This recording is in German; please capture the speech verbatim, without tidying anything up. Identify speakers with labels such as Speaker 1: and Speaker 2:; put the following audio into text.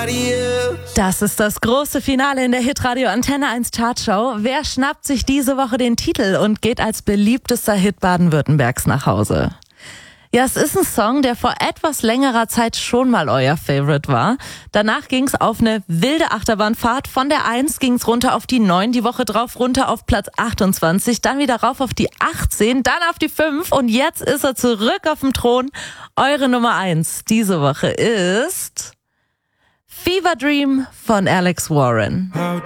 Speaker 1: nobody else.
Speaker 2: Das ist das große Finale in der Hitradio Antenne eins Chartshow. Wer schnappt sich diese Woche den Titel und geht als beliebtester Hit Baden-Württembergs nach Hause? Ja, es ist ein Song, der vor etwas längerer Zeit schon mal euer Favorite war. Danach ging's auf eine wilde Achterbahnfahrt. Von der eins ging's runter auf die neun, die Woche drauf runter auf Platz achtundzwanzig, dann wieder rauf auf die achtzehn, dann auf die fünf und jetzt ist er zurück auf dem Thron. Eure Nummer eins diese Woche ist Fever Dream von Alex Warren.